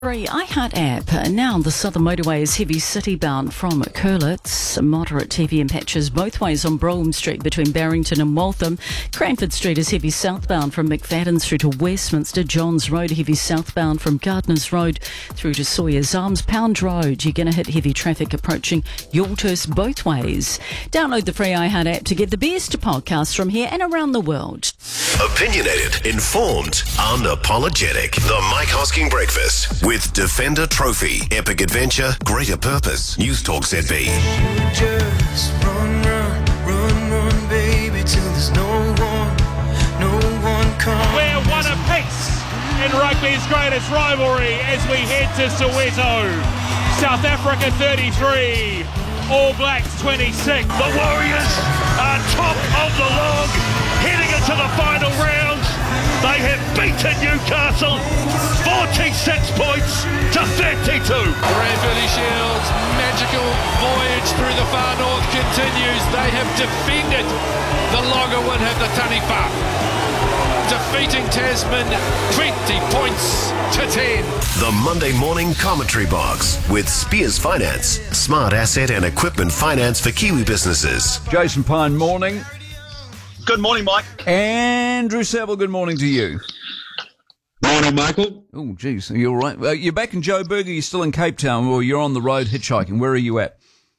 Free iHeart app. Now the Southern Motorway is heavy city-bound from Curlitz. Moderate TVM patches both ways on Brougham Street between Barrington and Waltham. Cranford Street is heavy southbound from McFadden through to Westminster. Johns Road heavy southbound from Gardners Road through to Sawyers Arms. Pound Road, you're going to hit heavy traffic approaching Yalthurst both ways. Download the free iHeart app to get the best podcasts from here and around the world. Opinionated, informed, unapologetic. The Mike Hosking Breakfast with Defender Trophy, Epic Adventure, Greater Purpose, News Talk ZB. Just run, baby, till there's no one comes. We're one apiece in rugby's greatest rivalry as we head to Soweto. South Africa 33, All Blacks 26. The Warriors are top of the log, heading into the final round. They have beaten Newcastle 46 points to 32. Bradbury Shields' magical voyage through the far north continues. They have defended the Loggerwood of the Taniwha, defeating Tasman 20 points to 10. The Monday morning commentary box with Spears Finance, smart asset and equipment finance for Kiwi businesses. Jason Pine, morning. Good morning, Mike. Andrew Saville, good morning to you. Morning, Michael. Oh, geez, are you all right? You're back in Joburg, are you still in Cape Town, or you're on the road hitchhiking? Where are you at?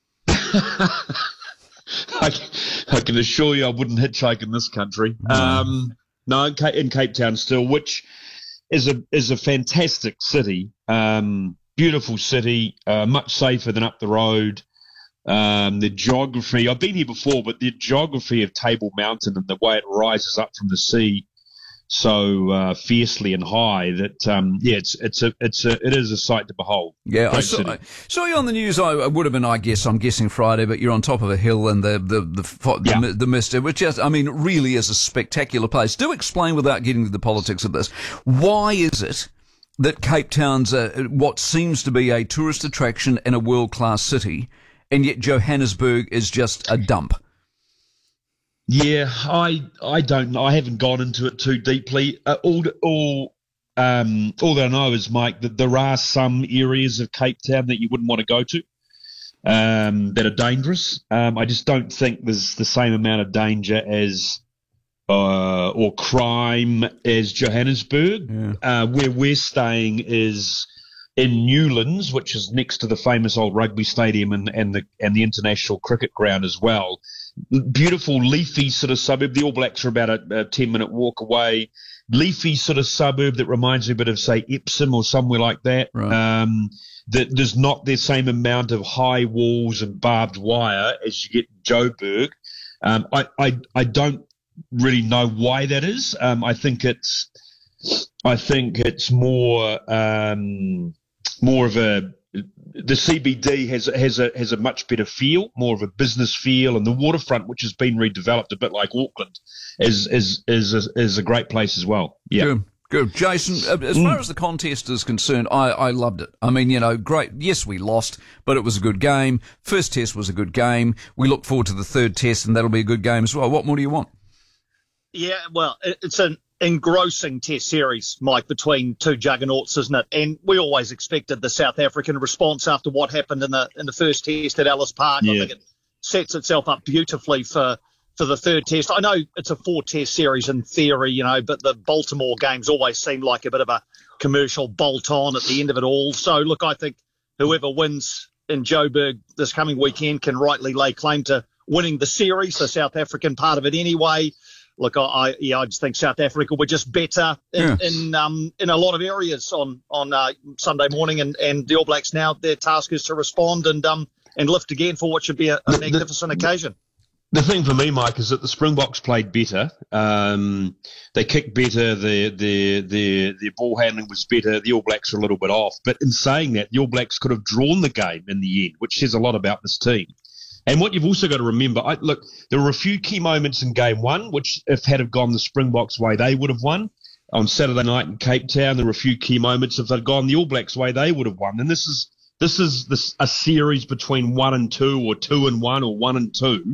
I can assure you I wouldn't hitchhike in this country. No, in Cape Town still, which is a fantastic city. Beautiful city, much safer than up the road. The geography, I've been here before, but the geography of Table Mountain and the way it rises up from the sea so fiercely and high that it is a sight to behold. Yeah, I saw you on the news. I would have been, I'm guessing Friday, but you're on top of a hill and the mist, which really is a spectacular place. Do explain, without getting to the politics of this, why is it that Cape Town's what seems to be a tourist attraction and a world-class city, and yet Johannesburg is just a dump? Yeah, I don't know. I haven't gone into it too deeply. All that I know is, Mike, that there are some areas of Cape Town that you wouldn't want to go to, that are dangerous. I just don't think there's the same amount of danger as or crime as Johannesburg. Yeah. Where we're staying is in Newlands, which is next to the famous old rugby stadium and the international cricket ground as well. Beautiful leafy sort of suburb. The All Blacks are about a 10-minute walk away. Leafy sort of suburb that reminds me a bit of, say, Epsom or somewhere like that. Right. That there's not the same amount of high walls and barbed wire as you get in Joburg. I don't really know why that is. I think it's more of the CBD has a much better feel, more of a business feel, and the waterfront, which has been redeveloped a bit like Auckland, is a great place as well. Yeah. Good. Jason, as far as the contest is concerned, I loved it. I mean, great. Yes, we lost, but it was a good game. First test was a good game. We look forward to the third test, and that'll be a good game as well. What more do you want? Yeah, well, it's an engrossing test series, Mike, between two juggernauts, isn't it? And we always expected the South African response after what happened in the first test at Ellis Park. Yeah. I think it sets itself up beautifully for the third test. I know it's a 4-test series in theory, but the Baltimore games always seem like a bit of a commercial bolt-on at the end of it all. So, look, I think whoever wins in Joburg this coming weekend can rightly lay claim to winning the series, the South African part of it anyway. Look, I just think South Africa were just better in a lot of areas on Sunday morning, and the All Blacks now, their task is to respond and lift again for what should be a magnificent occasion. The thing for me, Mike, is that the Springboks played better. They kicked better. Their ball handling was better. The All Blacks are a little bit off. But in saying that, the All Blacks could have drawn the game in the end, which says a lot about this team. And what you've also got to remember, there were a few key moments in game one, which if had have gone the Springboks' way, they would have won. On Saturday night in Cape Town, there were a few key moments. If they'd gone the All Blacks' way, they would have won. And this is a series between 1 and 2, or 2 and 1, or 1 and 2.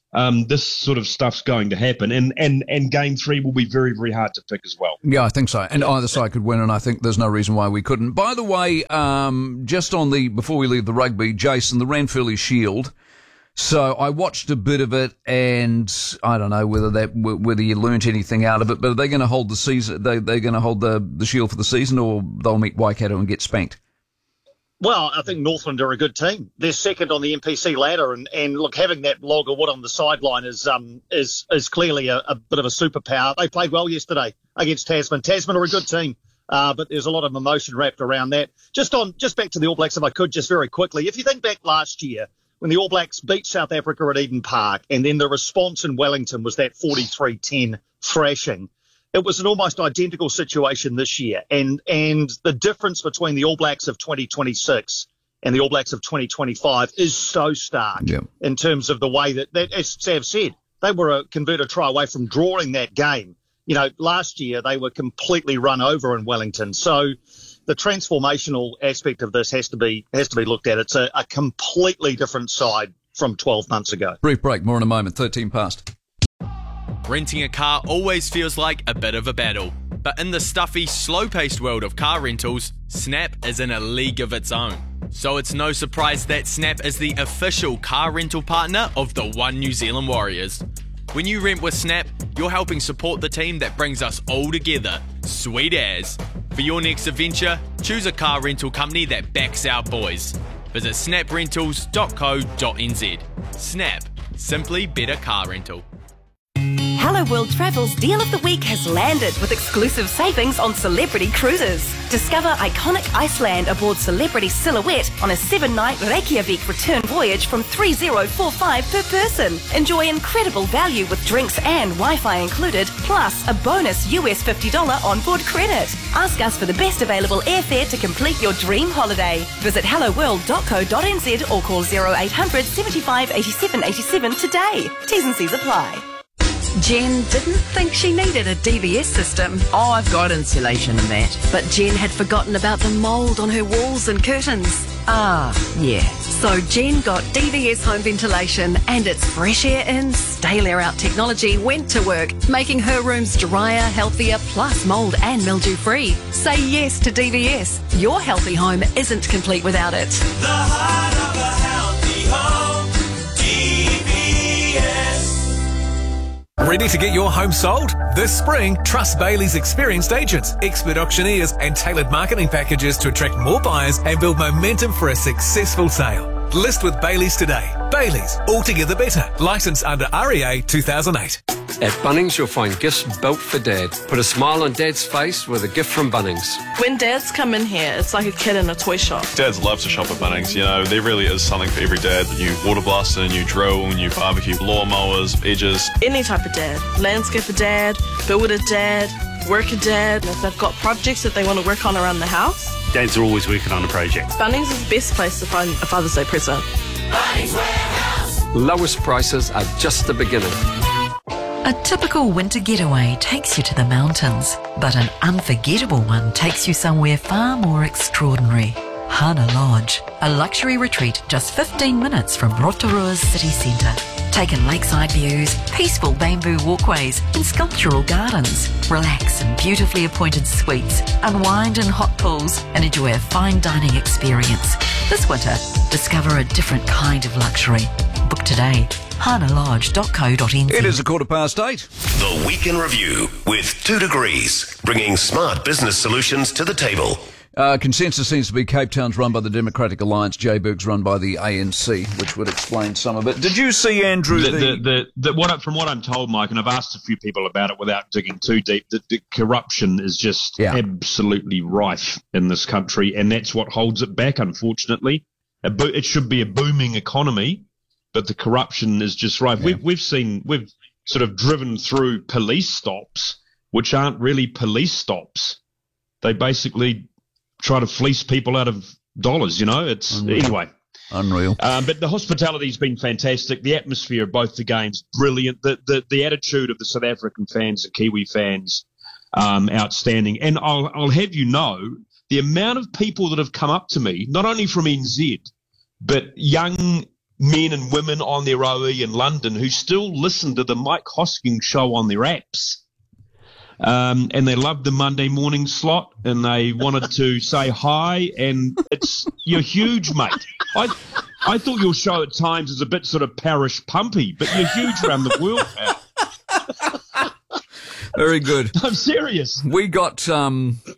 this sort of stuff's going to happen, and game 3 will be very, very hard to pick as well. Yeah, I think so. And either side could win, and I think there's no reason why we couldn't. By the way, just before we leave the rugby, Jason, the Ranfurly Shield. So I watched a bit of it, and I don't know whether you learnt anything out of it. But are they going to hold the season? They're going to hold the Shield for the season, or they'll meet Waikato and get spanked? Well, I think Northland are a good team. They're second on the NPC ladder, and look, having that log of wood on the sideline is clearly a bit of a superpower. They played well yesterday against Tasman. Tasman are a good team, but there's a lot of emotion wrapped around that. Just back to the All Blacks, if I could, just very quickly. If you think back last year when the All Blacks beat South Africa at Eden Park, and then the response in Wellington was that 43-10 thrashing. It was an almost identical situation this year. And the difference between the All Blacks of 2026 and the All Blacks of 2025 is so stark in terms of the way that, as Sav said, they were a converted try away from drawing that game. You know, last year they were completely run over in Wellington. So the transformational aspect of this has to be looked at. It's a completely different side from 12 months ago. Brief break, more in a moment, 13 past. Renting a car always feels like a bit of a battle, but in the stuffy, slow-paced world of car rentals, Snap is in a league of its own. So it's no surprise that Snap is the official car rental partner of the One New Zealand Warriors. When you rent with Snap, you're helping support the team that brings us all together. Sweet as. For your next adventure, choose a car rental company that backs our boys. Visit snaprentals.co.nz. Snap. Simply better car rental. Hello World Travel's Deal of the Week has landed with exclusive savings on Celebrity Cruises. Discover iconic Iceland aboard Celebrity Silhouette on a 7-night Reykjavik return voyage from $3,045 per person. Enjoy incredible value with drinks and Wi-Fi included, plus a bonus US $50 onboard credit. Ask us for the best available airfare to complete your dream holiday. Visit helloworld.co.nz or call 0800 75 87 87 today. T's and C's apply. Jen didn't think she needed a DVS system. Oh, I've got insulation and that. But Jen had forgotten about the mould on her walls and curtains. Ah, yeah. So Jen got DVS home ventilation, and its fresh air in, stale air out technology went to work, making her rooms drier, healthier, plus mould and mildew free. Say yes to DVS. Your healthy home isn't complete without it. The heart of a healthy home, DVS. Ready to get your home sold? This spring, trust Bailey's experienced agents, expert auctioneers, and tailored marketing packages to attract more buyers and build momentum for a successful sale. List with Bailey's today. Bailey's, altogether better. Licensed under REA 2008. At Bunnings, you'll find gifts built for Dad. Put a smile on Dad's face with a gift from Bunnings. When dads come in here, it's like a kid in a toy shop. Dads love to shop at Bunnings. You know, there really is something for every dad. New water blaster, new drill, new barbecue, lawnmowers, edges. Any type of dad. Landscaper dad, builder dad, worker dad. If they've got projects that they want to work on around the house. Dads are always working on a project. Bunnings is the best place to find a Father's Day present. Bunnings Warehouse. Lowest prices are just the beginning. A typical winter getaway takes you to the mountains, but an unforgettable one takes you somewhere far more extraordinary. Hana Lodge, a luxury retreat just 15 minutes from Rotorua's city centre. Take in lakeside views, peaceful bamboo walkways and sculptural gardens. Relax in beautifully appointed suites, unwind in hot pools and enjoy a fine dining experience. This winter, discover a different kind of luxury. Book today. hanalodge.co.nz. It is 8:15. The Week in Review with 2 Degrees, bringing smart business solutions to the table. Consensus seems to be Cape Town's run by the Democratic Alliance, Joburg's run by the ANC, which would explain some of it. Did you see, Andrew, from what I'm told, Mike, and I've asked a few people about it without digging too deep, that the corruption is just absolutely rife in this country, and that's what holds it back, unfortunately. It should be a booming economy, but the corruption is just rife. Yeah. We've sort of driven through police stops, which aren't really police stops. They basically try to fleece people out of dollars, you know. It's Unreal. Anyway. Unreal. But the hospitality's been fantastic. The atmosphere of both the games, brilliant. The attitude of the South African fans, the Kiwi fans, outstanding. And I'll have you know, the amount of people that have come up to me, not only from NZ, but young men and women on their OE in London who still listen to the Mike Hosking show on their apps. And they loved the Monday morning slot, and they wanted to say hi, and you're huge, mate. I thought your show at times was a bit sort of parish pumpy, but you're huge around the world, pal. Very good. I'm serious. We got a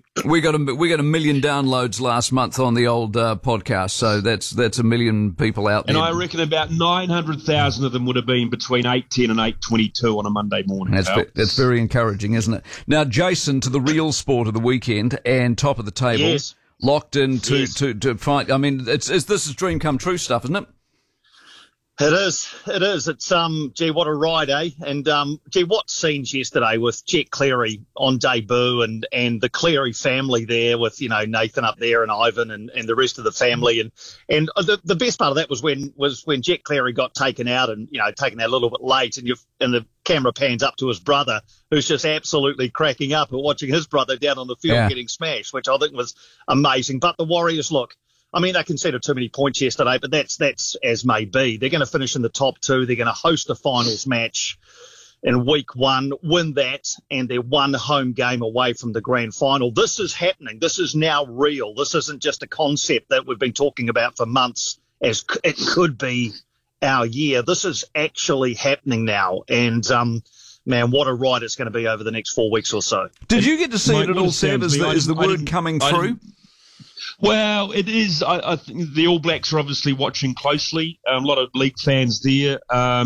million downloads last month on the old podcast, so that's a million people out there. And I reckon about 900,000 of them would have been between 8:10 and 8:22 on a Monday morning. That's very encouraging, isn't it? Now, Jason, to the real sport of the weekend and top of the table, Yes. locked in to fight. I mean, this is dream come true stuff, isn't it? It is. It's, gee, what a ride, eh? And, gee, what scenes yesterday with Jet Cleary on debut and the Cleary family there with, Nathan up there and Ivan and the rest of the family. And the best part of that was when Jet Cleary got taken out and, taken out a little bit late and the camera pans up to his brother, who's just absolutely cracking up at watching his brother down on the field getting smashed, which I think was amazing. But the Warriors, look, I mean, they conceded too many points yesterday, but that's as may be. They're going to finish in the top two. They're going to host a finals match in week one, win that, and they're one home game away from the grand final. This is happening. This is now real. This isn't just a concept that we've been talking about for months as it could be our year. This is actually happening now. And, man, what a ride it's going to be over the next 4 weeks or so. Did you get to see it at all, Seb? Is the word coming through? Well, it is. I think the All Blacks are obviously watching closely. A lot of league fans there.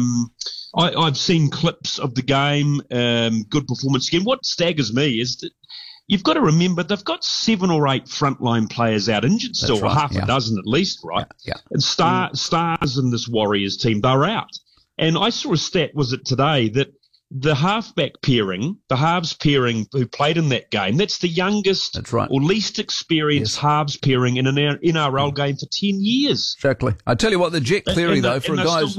I've seen clips of the game. Good performance again. What staggers me is that you've got to remember they've got 7 or 8 frontline players out injured still, right, half a dozen at least, right? Yeah. And stars in this Warriors team, they're out. And I saw a stat, was it today, that the halfback pairing, the halves pairing who played in that game, that's the youngest or least experienced halves pairing in an NRL game for 10 years. Exactly. I tell you what, the Jet Cleary, though, for a guy who's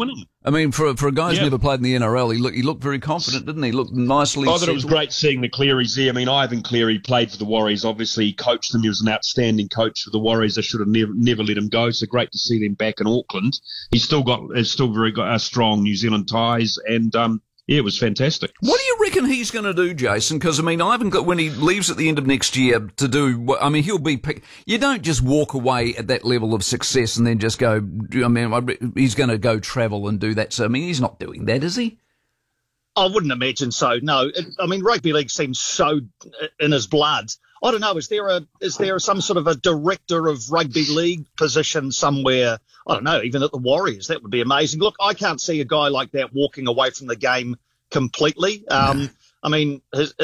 never played in the NRL, he looked very confident, didn't he? He looked nicely I thought it was great seeing the Clearys there. I mean, Ivan Cleary played for the Warriors. Obviously, he coached them. He was an outstanding coach for the Warriors. They should have never let him go. So great to see them back in Auckland. He's still very strong New Zealand ties, and yeah, it was fantastic. What do you reckon he's going to do, Jason? Because, I mean, when he leaves at the end of next year to do, I mean, he'll be you don't just walk away at that level of success and then just go, I mean, he's going to go travel and do that. So, I mean, he's not doing that, is he? I wouldn't imagine so, no. I mean, rugby league seems so in his blood. I don't know, is there some sort of a director of rugby league position somewhere? I don't know, even at the Warriors. That would be amazing. Look, I can't see a guy like that walking away from the game completely. I mean,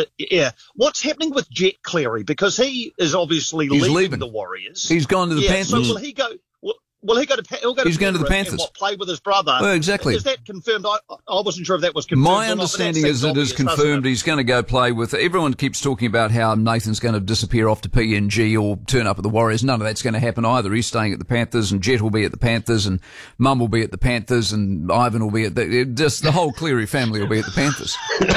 what's happening with Jet Cleary? Because he is obviously leaving the Warriors. He's gone to the Panthers. So will he go? He's going to the Panthers. And play with his brother. Well, exactly. Is that confirmed? I wasn't sure if that was confirmed. My understanding is it is confirmed. He's going to go play with. Everyone keeps talking about how Nathan's going to disappear off to PNG or turn up at the Warriors. None of that's going to happen either. He's staying at the Panthers, and Jet will be at the Panthers, and Mum will be at the Panthers, and Ivan will be at just the whole Cleary family will be at the Panthers.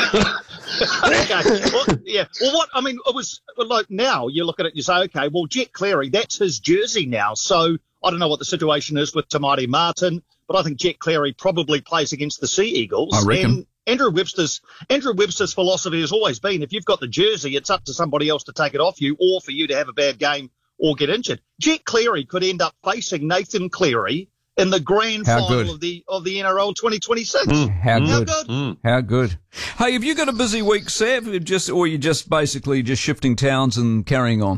Okay. Well, yeah. Well, what I mean, it was like now you look at it, you say, okay, well, Jet Cleary, that's his jersey now, so. I don't know what the situation is with Tamati Martin, but I think Jet Cleary probably plays against the Sea Eagles. I reckon. And Andrew Webster's philosophy has always been, if you've got the jersey, it's up to somebody else to take it off you or for you to have a bad game or get injured. Jet Cleary could end up facing Nathan Cleary in the grand final of the NRL 2026. How good. How good. Hey, have you got a busy week, Sav, or you just basically just shifting towns and carrying on?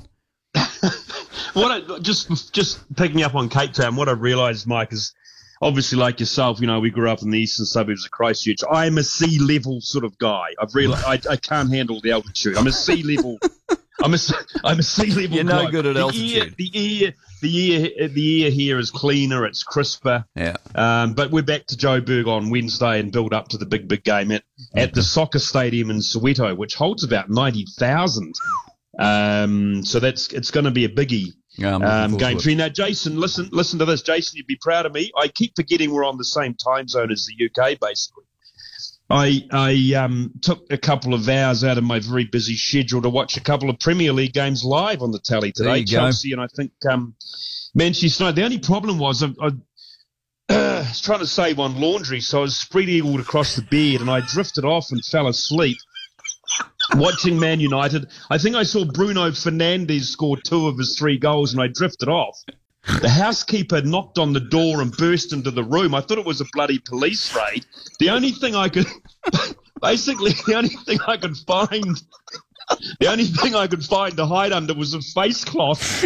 Just picking up on Cape Town, what I've realised, Mike, is obviously like yourself, we grew up in the eastern suburbs of Christchurch. I'm a sea level sort of guy. I've realised I can't handle the altitude. I'm a sea level. I'm a sea level. You're no good at altitude. The air here is cleaner. It's crisper. Yeah. But we're back to Joburg on Wednesday and build up to the big game at the soccer stadium in Soweto, which holds about 90,000. So it's going to be a biggie game for you. Now, Jason, listen to this. Jason, you'd be proud of me. I keep forgetting we're on the same time zone as the UK, basically. I took a couple of hours out of my very busy schedule to watch a couple of Premier League games live on the telly today. Chelsea and I think Manchester United. The only problem was I was trying to save on laundry, so I was spread-eagled across the bed, and I drifted off and fell asleep watching Man United. I think I saw Bruno Fernandes score 2 of his 3 goals, and I drifted off. The housekeeper knocked on the door and burst into the room. I thought it was a bloody police raid. The only thing I could to hide under was a face cloth.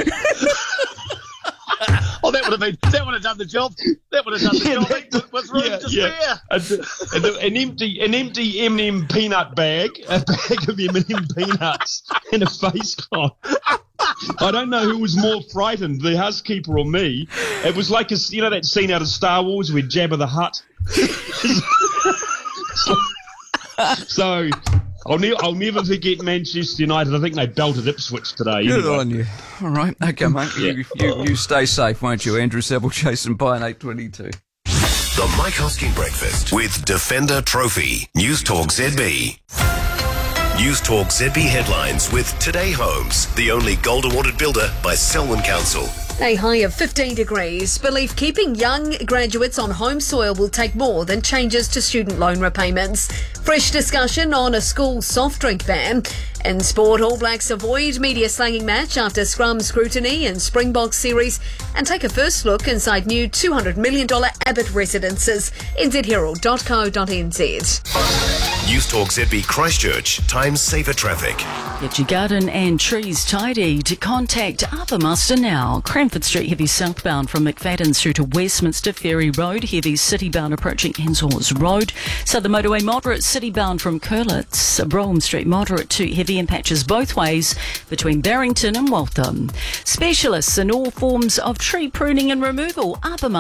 Oh, that would have done the job. That would have done the job with room to spare. An empty M&M peanut bag, a bag of M&M peanuts, and a face cloth. I don't know who was more frightened, the housekeeper or me. It was like that scene out of Star Wars with Jabba the Hutt. So I'll never forget Manchester United. I think they belted Ipswich today. Good anyway. on you. All right. Okay, mate. Yeah. You stay safe, won't you? Andrew Saville, Jason Pine, 8:22. The Mike Hosking Breakfast with Defender Trophy. News Talk ZB. News Talk ZB headlines with Today Homes, the only gold awarded builder by Selwyn Council. A high of 15 degrees. Believe keeping young graduates on home soil will take more than changes to student loan repayments. Fresh discussion on a school soft drink ban. In sport, All Blacks avoid media slanging match after scrum scrutiny in Springbok series and take a first look inside new $200 million Abbott residences. nzherald.co.nz. News Talk ZB Christchurch. Time saver traffic. Get your garden and trees tidy. To contact Arthur now. Cranford Street heavy southbound from McFadden's through to Westminster Ferry Road. Heavy citybound approaching Henshaws Road. Southern Motorway moderate citybound from Curlitz. Brougham Street moderate to heavy in patches both ways between Barrington and Waltham. Specialists in all forms of tree pruning and removal.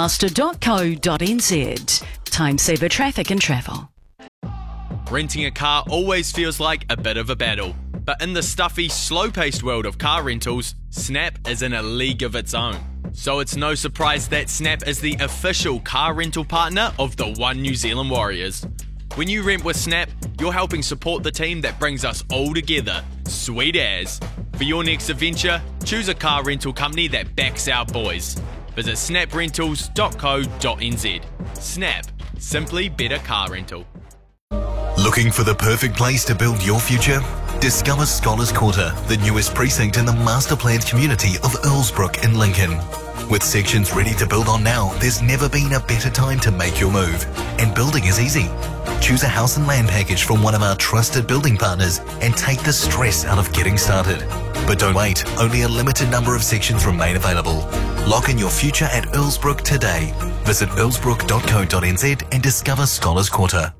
arbormaster.co.nz. Time saver traffic and travel. Renting a car always feels like a bit of a battle. But in the stuffy, slow-paced world of car rentals, Snap is in a league of its own. So it's no surprise that Snap is the official car rental partner of the One New Zealand Warriors. When you rent with Snap, you're helping support the team that brings us all together. Sweet as. For your next adventure, choose a car rental company that backs our boys. Visit snaprentals.co.nz. Snap. Simply better car rental. Looking for the perfect place to build your future? Discover Scholars Quarter, the newest precinct in the master-planned community of Earlsbrook in Lincoln. With sections ready to build on now, there's never been a better time to make your move. And building is easy. Choose a house and land package from one of our trusted building partners and take the stress out of getting started. But don't wait, only a limited number of sections remain available. Lock in your future at Earlsbrook today. Visit earlsbrook.co.nz and discover Scholars Quarter.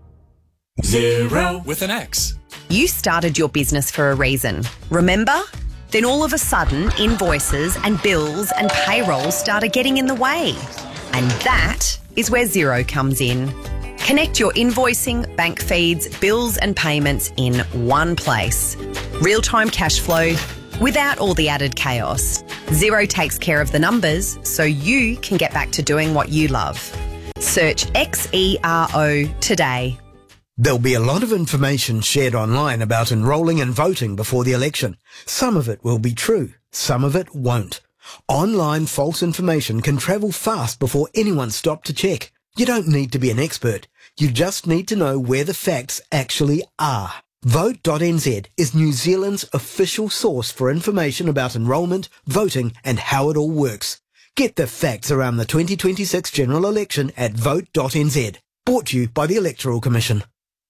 Xero with an X. You started your business for a reason, remember? Then all of a sudden, invoices and bills and payroll started getting in the way. And that is where Xero comes in. Connect your invoicing, bank feeds, bills and payments in one place. Real-time cash flow without all the added chaos. Xero takes care of the numbers so you can get back to doing what you love. Search XERO today. There'll be a lot of information shared online about enrolling and voting before the election. Some of it will be true, some of it won't. Online false information can travel fast before anyone's stopped to check. You don't need to be an expert. You just need to know where the facts actually are. Vote.nz is New Zealand's official source for information about enrolment, voting and how it all works. Get the facts around the 2026 general election at vote.nz. Brought to you by the Electoral Commission.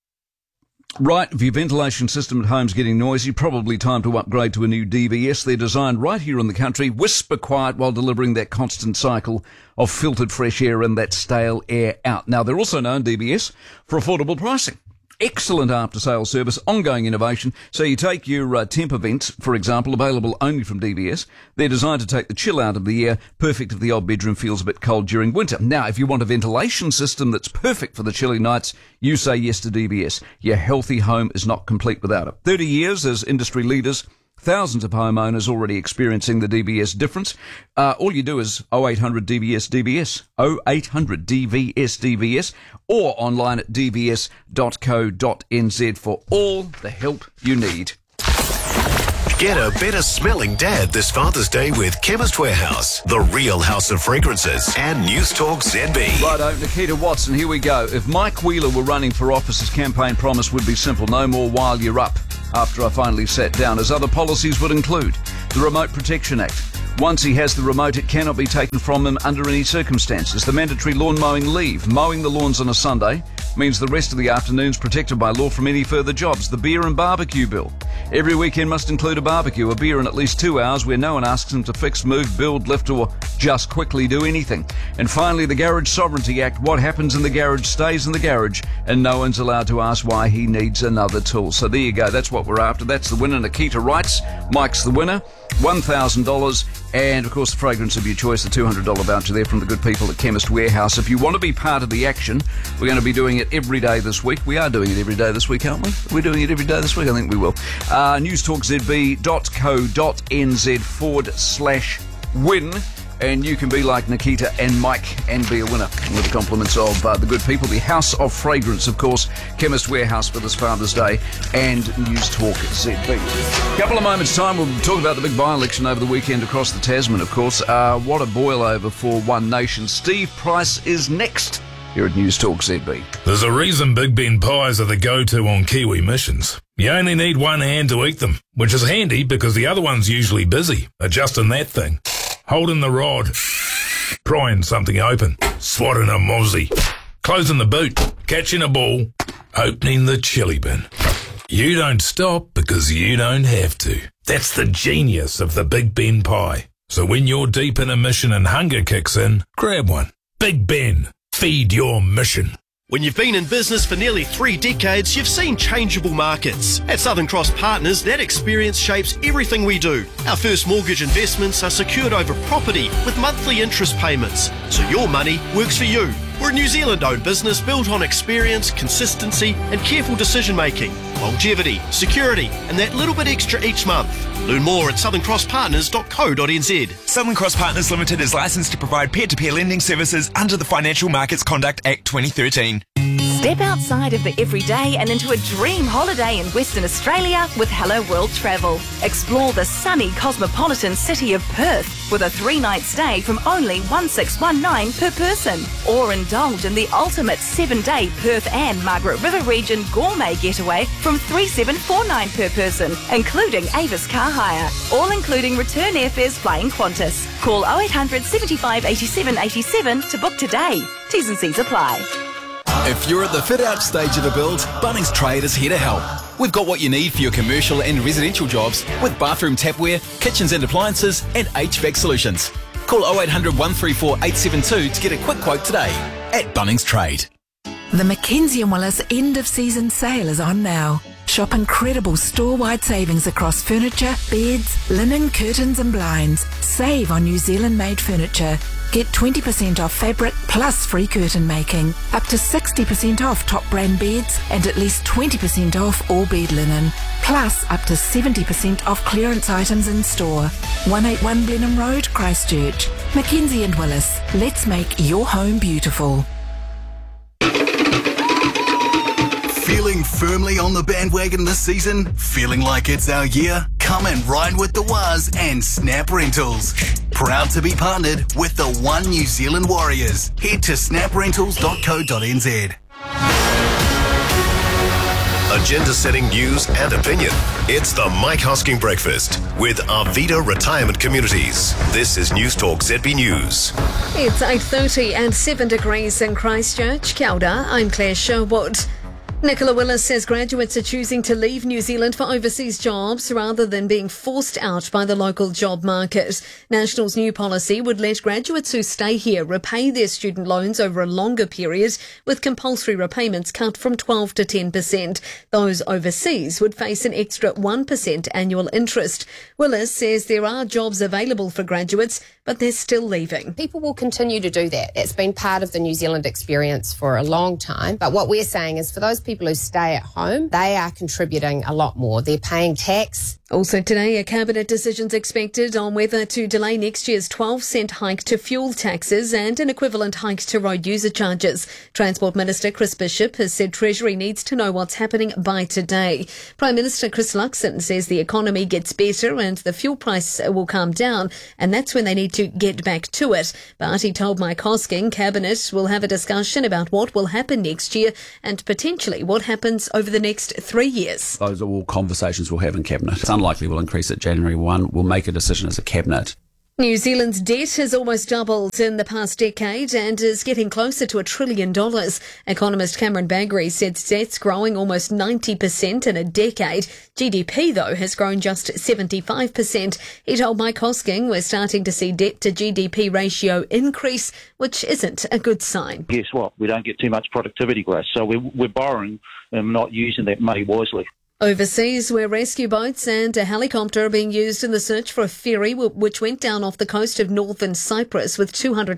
Right, if your ventilation system at home's getting noisy, probably time to upgrade to a new DVS. They're designed right here in the country, whisper quiet while delivering that constant cycle of filtered fresh air and that stale air out. Now, they're also known, DVS, for affordable pricing. Excellent after-sales service, ongoing innovation. So you take your temp vents, for example, available only from DVS. They're designed to take the chill out of the air, perfect if the old bedroom feels a bit cold during winter. Now, if you want a ventilation system that's perfect for the chilly nights, you say yes to DVS. Your healthy home is not complete without it. 30 years as industry leaders. Thousands of homeowners already experiencing the DVS difference. All you do is 0800 DVS DVS, 0800 DVS DVS, or online at dvs.co.nz for all the help you need. Get a better smelling dad this Father's Day with Chemist Warehouse, the real house of fragrances, and News Talk ZB. Righto, Nikita Watson, here we go. If Mike Wheeler were running for office, his campaign promise would be simple: no more while you're up. After I finally sat down, his other policies would include the Remote Protection Act. Once he has the remote, it cannot be taken from him under any circumstances. The mandatory lawn mowing leave. Mowing the lawns on a Sunday means the rest of the afternoon's protected by law from any further jobs. The beer and barbecue bill. Every weekend must include a barbecue, a beer in at least 2 hours where no one asks him to fix, move, build, lift or just quickly do anything. And finally, the Garage Sovereignty Act. What happens in the garage stays in the garage and no one's allowed to ask why he needs another tool. So there you go. That's what we're after. That's the winner. Nikita writes. Mike's the winner. $1,000. And, of course, the fragrance of your choice, the $200 voucher there from the good people at Chemist Warehouse. If you want to be part of the action, we're going to be doing it every day this week. We are doing it every day this week, aren't we? We're doing it every day this week? I think we will. newstalkzb.co.nz/win. And you can be like Nikita and Mike and be a winner with the compliments of the good people. The House of Fragrance, of course, Chemist Warehouse for this Father's Day, and News Talk ZB. Couple of moments' time, we'll talk about the big by-election over the weekend across the Tasman, of course. What a boil-over for One Nation. Steve Price is next here at News Talk ZB. There's a reason Big Ben pies are the go-to on Kiwi missions. You only need one hand to eat them, which is handy because the other one's usually busy adjusting that thing. Holding the rod, prying something open, swatting a mozzie, closing the boot, catching a ball, opening the chili bin. You don't stop because you don't have to. That's the genius of the Big Ben pie. So when you're deep in a mission and hunger kicks in, grab one. Big Ben, feed your mission. When you've been in business for nearly 3 decades, you've seen changeable markets. At Southern Cross Partners, that experience shapes everything we do. Our first mortgage investments are secured over property with monthly interest payments, so your money works for you. We're a New Zealand-owned business built on experience, consistency and careful decision-making, longevity, security and that little bit extra each month. Learn more at southernCrossPartners.co.nz. Southern Cross Partners Limited is licensed to provide peer-to-peer lending services under the Financial Markets Conduct Act 2013. Step outside of the everyday and into a dream holiday in Western Australia with Hello World Travel. Explore the sunny cosmopolitan city of Perth with a 3-night stay from only $1,619 per person. Or indulge in the ultimate 7-day Perth and Margaret River region gourmet getaway from $3,749 per person, including Avis car hire. All including return airfares flying Qantas. Call 0800 75 87 87 to book today. T's and C's apply. If you're at the fit-out stage of a build, Bunnings Trade is here to help. We've got what you need for your commercial and residential jobs with bathroom tapware, kitchens and appliances and HVAC solutions. Call 0800 134 872 to get a quick quote today at Bunnings Trade. The Mackenzie & Willis end-of-season sale is on now. Shop incredible store-wide savings across furniture, beds, linen, curtains and blinds. Save on New Zealand-made furniture. Get 20% off fabric plus free curtain making. Up to 60% off top brand beds and at least 20% off all bed linen. Plus up to 70% off clearance items in store. 181 Blenheim Road, Christchurch. Mackenzie & Willis. Let's make your home beautiful. Feeling firmly on the bandwagon this season? Feeling like it's our year? Come and ride with the Waz and Snap Rentals. Proud to be partnered with the One New Zealand Warriors. Head to snaprentals.co.nz. Agenda-setting news and opinion. It's the Mike Hosking Breakfast with Arvida Retirement Communities. This is News Talk ZB News. It's 8:30 and 7 degrees in Christchurch. Kia ora, I'm Claire Sherwood. Nicola Willis says graduates are choosing to leave New Zealand for overseas jobs rather than being forced out by the local job market. National's new policy would let graduates who stay here repay their student loans over a longer period, with compulsory repayments cut from 12 to 10%. Those overseas would face an extra 1% annual interest. Willis says there are jobs available for graduates, but they're still leaving. People will continue to do that. It's been part of the New Zealand experience for a long time. But what we're saying is for those people who stay at home, they are contributing a lot more. They're paying tax Also today, a cabinet decision's expected on whether to delay next year's 12-cent hike to fuel taxes and an equivalent hike to road user charges. Transport Minister Chris Bishop has said Treasury needs to know what's happening by today. Prime Minister Chris Luxon says the economy gets better and the fuel price will calm down, and that's when they need to get back to it. But he told Mike Hosking Cabinet will have a discussion about what will happen next year and potentially what happens over the next 3 years. Those are all conversations we'll have in Cabinet. It's unlikely we'll increase it January 1. We'll make a decision as a Cabinet. New Zealand's debt has almost doubled in the past decade and is getting closer to $1 trillion. Economist Cameron Bagri said debt's growing almost 90% in a decade. GDP, though, has grown just 75%. He told Mike Hosking we're starting to see debt to GDP ratio increase, which isn't a good sign. Guess what? We don't get too much productivity growth, so we're borrowing and not using that money wisely. Overseas, where rescue boats and a helicopter are being used in the search for a ferry which went down off the coast of northern Cyprus with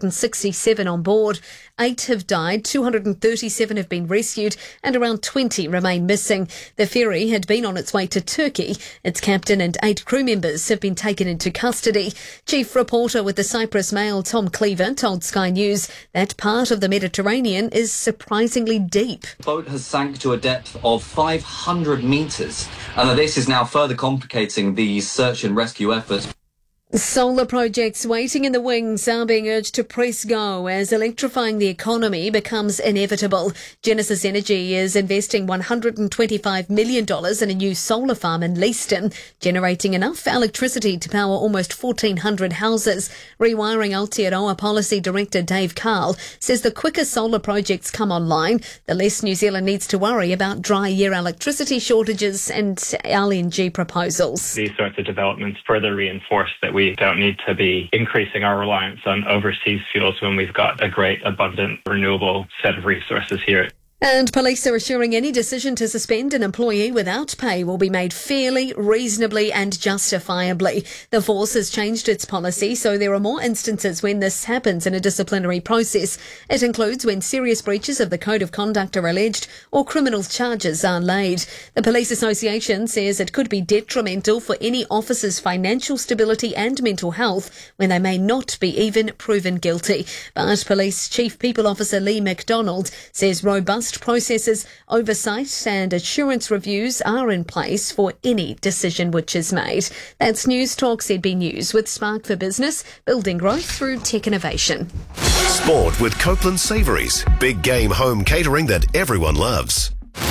267 on board. 8 have died, 237 have been rescued, and around 20 remain missing. The ferry had been on its way to Turkey. Its captain and 8 crew members have been taken into custody. Chief reporter with the Cyprus Mail, Tom Cleaver, told Sky News that part of the Mediterranean is surprisingly deep. The boat has sank to a depth of 500 metres. And this is now further complicating the search and rescue efforts. Solar projects waiting in the wings are being urged to press go as electrifying the economy becomes inevitable. Genesis Energy is investing $125 million in a new solar farm in Leaston, generating enough electricity to power almost 1,400 houses. Rewiring Aotearoa Policy Director Dave Carl says the quicker solar projects come online, the less New Zealand needs to worry about dry year electricity shortages and LNG proposals. These sorts of developments further reinforce that we don't need to be increasing our reliance on overseas fuels when we've got a great, abundant, renewable set of resources here. And police are assuring any decision to suspend an employee without pay will be made fairly, reasonably and justifiably. The force has changed its policy, so there are more instances when this happens in a disciplinary process. It includes when serious breaches of the Code of Conduct are alleged or criminal charges are laid. The Police Association says it could be detrimental for any officer's financial stability and mental health when they may not be even proven guilty. But Police Chief People Officer Lee McDonald says robust processes, oversight and assurance reviews are in place for any decision which is made. That's News Talk ZB News with Spark for Business, building growth through tech innovation. Sport with Copeland Savouries. Big game home catering that everyone loves.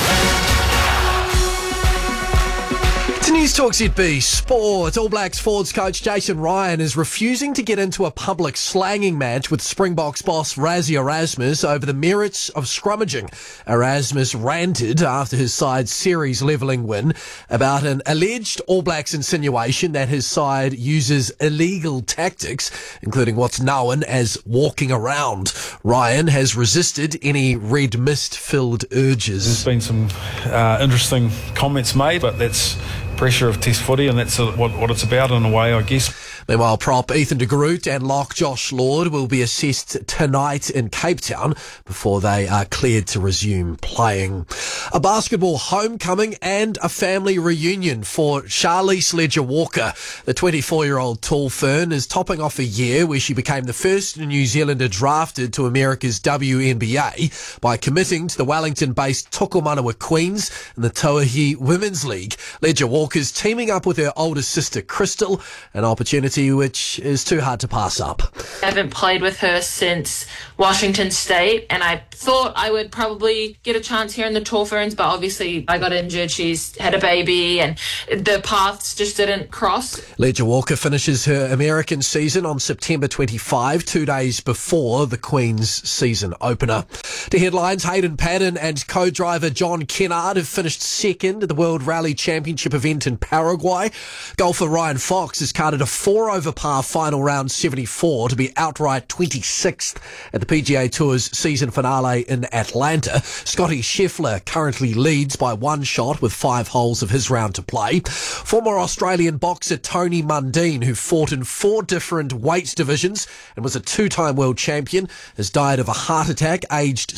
To News Talk ZB Sport, All Blacks forwards coach Jason Ryan is refusing to get into a public slanging match with Springboks boss Rassie Erasmus over the merits of scrummaging. Erasmus ranted after his side's series levelling win about an alleged All Blacks insinuation that his side uses illegal tactics, including what's known as walking around. Ryan has resisted any red mist-filled urges. There's been some interesting comments made, but that's pressure of Test footy, and that's what it's about in a way, I guess. Meanwhile, prop Ethan de Groot and lock Josh Lord will be assessed tonight in Cape Town before they are cleared to resume playing. A basketball homecoming and a family reunion for Charlize Leger-Walker. The 24-year-old tall fern is topping off a year where she became the first New Zealander drafted to America's WNBA by committing to the Wellington-based Tukumanawa Queens in the Tauahi Women's League. Leger-Walker's teaming up with her older sister Crystal, an opportunity which is too hard to pass up. I haven't played with her since Washington State, and I thought I would probably get a chance here in the Tall Ferns, but obviously I got injured. She's had a baby, and the paths just didn't cross. Leger-Walker finishes her American season on September 25, 2 days before the Queen's season opener. To headlines, Hayden Paddon and co-driver John Kennard have finished second at the World Rally Championship event in Paraguay. Golfer Ryan Fox has carded a 4 4 over par final round 74 to be outright 26th at the PGA Tour's season finale in Atlanta. Scotty Scheffler currently leads by 1 shot with 5 holes of his round to play. Former Australian boxer Tony Mundine, who fought in 4 different weight divisions and was a 2-time world champion, has died of a heart attack aged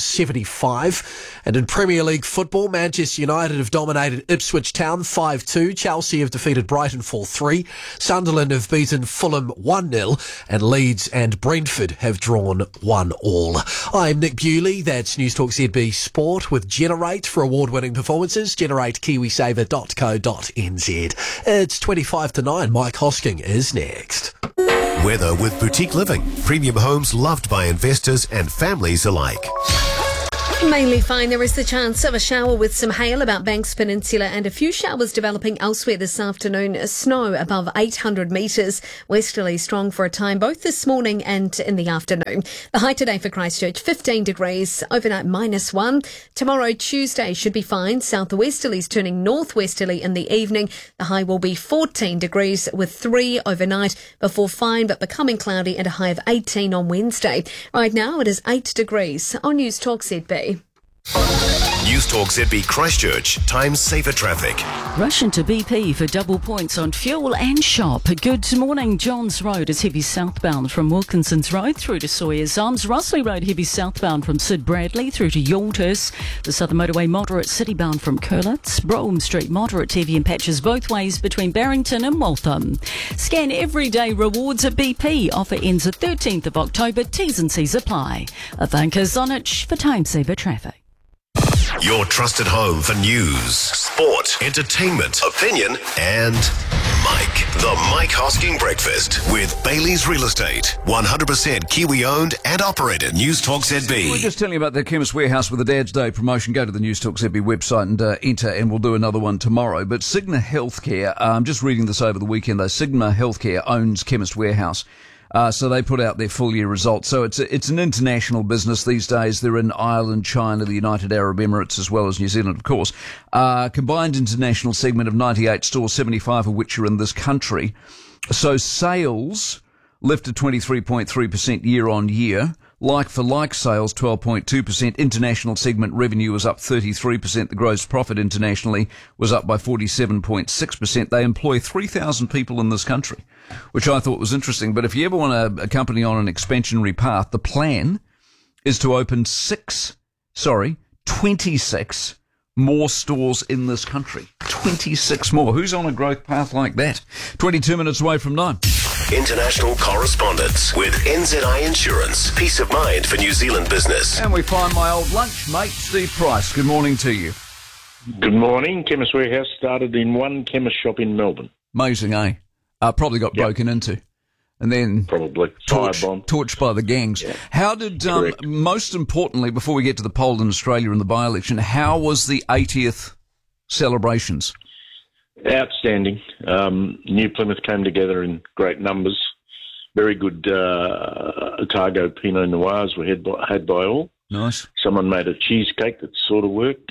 75. And in Premier League football, Manchester United have dominated Ipswich Town 5-2. Chelsea have defeated Brighton 4-3. Sunderland have beaten Fulham 1-0. And Leeds and Brentford have drawn 1-1. I'm Nick Bewley. That's News Talk ZB Sport with Generate for award-winning performances. Generate KiwiSaver.co.nz. It's 25 to 9. Mike Hosking is next. Weather with Boutique Living. Premium homes loved by investors and families alike. Mainly fine. There is the chance of a shower with some hail about Banks Peninsula and a few showers developing elsewhere this afternoon. Snow above 800 metres. Westerly strong for a time, both this morning and in the afternoon. The high today for Christchurch, 15 degrees. Overnight -1. Tomorrow, Tuesday, should be fine. Southwesterlies turning northwesterly in the evening. The high will be 14 degrees with 3 overnight before fine but becoming cloudy and a high of 18 on Wednesday. Right now, it is 8 degrees on News Talk ZB. News Talk ZB Christchurch. Time saver traffic. Rush into BP for double points on fuel and shop. Good morning. Johns Road is heavy southbound from Wilkinson's Road through to Sawyers Arms. Rossley Road heavy southbound from Sid Bradley through to Yaldhurst. The Southern Motorway moderate citybound from Curlitz. Brougham Street moderate heavy in patches both ways between Barrington and Waltham. Scan everyday rewards at BP. Offer ends the 13th of October. T's and C's apply. Thank Zonich for time saver traffic. Your trusted home for news, sport, entertainment, opinion, and Mike. The Mike Hosking Breakfast with Bailey's Real Estate. 100% Kiwi owned and operated. News Talk ZB. We're just telling you about the Chemist Warehouse with the Dad's Day promotion. Go to the News Talk ZB website and enter, and we'll do another one tomorrow. But Sigma Healthcare, I'm just reading this over the weekend though. Sigma Healthcare owns Chemist Warehouse. So they put out their full year results. So it's an international business these days. They're in Ireland, China, the United Arab Emirates, as well as New Zealand, of course. Combined international segment of 98 stores, 75 of which are in this country. So sales lifted 23.3% year on year. Like-for-like sales, 12.2%. International segment revenue was up 33%. The gross profit internationally was up by 47.6%. They employ 3,000 people in this country, which I thought was interesting. But if you ever want a company on an expansionary path, the plan is to open 26 more stores in this country. 26 more. Who's on a growth path like that? 22 minutes away from 9. International correspondence with NZI Insurance. Peace of mind for New Zealand business. And we find my old lunch mate, Steve Price. Good morning to you. Good morning. Chemist Warehouse started in one chemist shop in Melbourne. Amazing, eh? Probably got broken into. And then probably torched by the gangs. Yeah. How did, most importantly, before we get to the poll in Australia and the by-election, how was the 80th celebrations? Outstanding. New Plymouth came together in great numbers. Very good Otago Pinot Noirs were had by all. Nice. Someone made a cheesecake that sort of worked.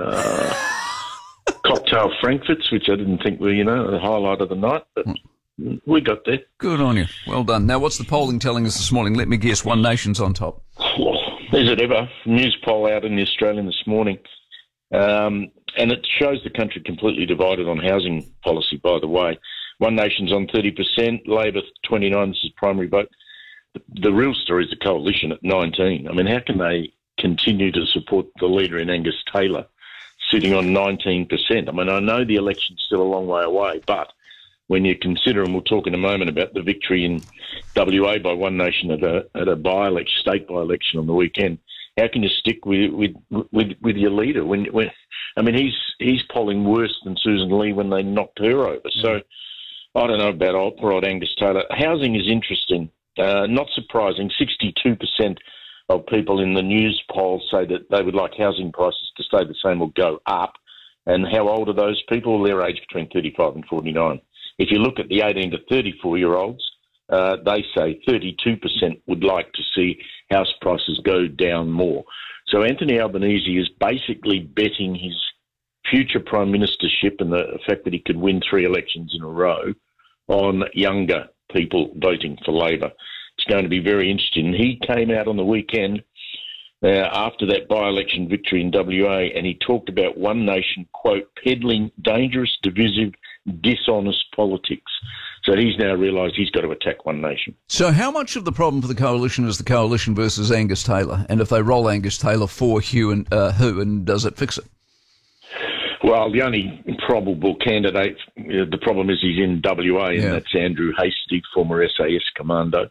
Cocktail Frankfurts, which I didn't think were, the highlight of the night, but we got there. Good on you. Well done. Now, what's the polling telling us this morning? Let me guess, One Nation's on top. Is it ever? News poll out in the Australian this morning. And it shows the country completely divided on housing policy, by the way. One Nation's on 30%, Labor 29% is primary vote. The real story is the coalition at 19%. I mean, how can they continue to support the leader in Angus Taylor sitting on 19%? I mean, I know the election's still a long way away, but when you consider, and we'll talk in a moment about the victory in WA by One Nation at a state by-election on the weekend, how can you stick with your leader he's polling worse than Susan Lee when they knocked her over? So I don't know about poor old Angus Taylor. Housing is interesting. Not surprising. 62% of people in the news poll say that they would like housing prices to stay the same or go up. And how old are those people? They're aged between 35 and 49. If you look at the 18 to 34-year-olds, they say 32% would like to see house prices go down more. So Anthony Albanese is basically betting his future prime ministership and the fact that he could win 3 elections in a row on younger people voting for Labor. It's going to be very interesting. He came out on the weekend after that by-election victory in WA, and he talked about One Nation, quote, peddling dangerous, divisive, dishonest politics. So he's now realised he's got to attack One Nation. So how much of the problem for the coalition is the coalition versus Angus Taylor? And if they roll Angus Taylor for who, and does it fix it? Well, the only probable candidate, the problem is he's in WA, and that's Andrew Hastie, former SAS commando.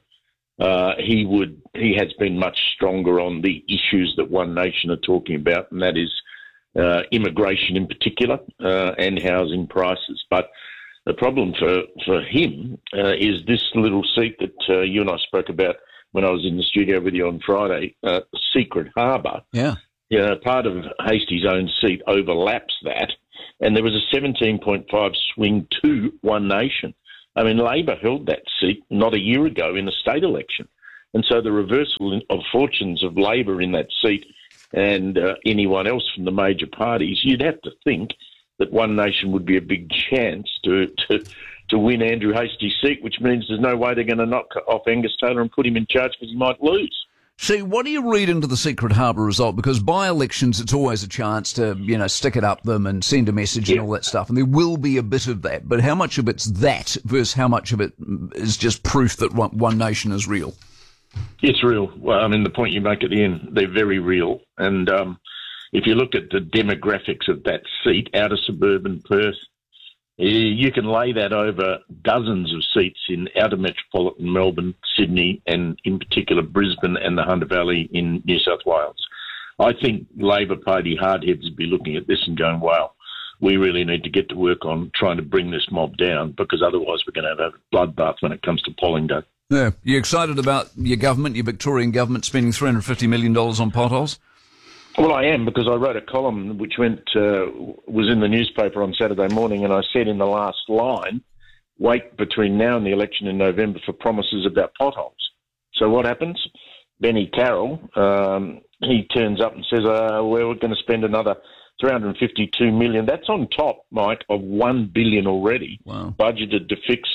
He has been much stronger on the issues that One Nation are talking about, and that is immigration in particular and housing prices. But the problem for him is this little seat that you and I spoke about when I was in the studio with you on Friday, Secret Harbour. Yeah. Part of Hastie's own seat overlaps that, and there was a 17.5 swing to One Nation. I mean, Labor held that seat not a year ago in the state election. And so the reversal of fortunes of Labor in that seat and anyone else from the major parties, you'd have to think that One Nation would be a big chance to win Andrew Hastie's seat, which means there's no way they're going to knock off Angus Taylor and put him in charge because he might lose. See, what do you read into the Secret Harbour result? Because by-elections, it's always a chance to, stick it up them and send a message and all that stuff. And there will be a bit of that. But how much of it's that versus how much of it is just proof that One Nation is real? It's real. Well, I mean, the point you make at the end, they're very real. And if you look at the demographics of that seat out of suburban Perth, you can lay that over dozens of seats in outer metropolitan Melbourne, Sydney, and in particular Brisbane and the Hunter Valley in New South Wales. I think Labor Party hardheads would be looking at this and going, wow, we really need to get to work on trying to bring this mob down, because otherwise we're going to have a bloodbath when it comes to polling day. Yeah. You excited about your government, your Victorian government, spending $350 million on potholes? Well, I am, because I wrote a column which was in the newspaper on Saturday morning, and I said in the last line, wait between now and the election in November for promises about potholes. So what happens? Benny Carroll, he turns up and says, we're going to spend another $352 million. That's on top, Mike, of $1 billion already, budgeted to fix